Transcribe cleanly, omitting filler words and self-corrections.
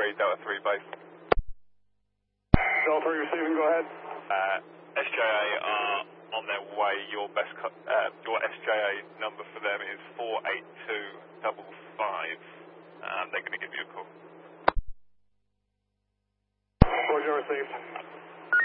Delta 3 base. Delta 3 receiving, go ahead. SJA are on their way. Your SJA number for them is 48255. They're going to give you a call. Roger, received.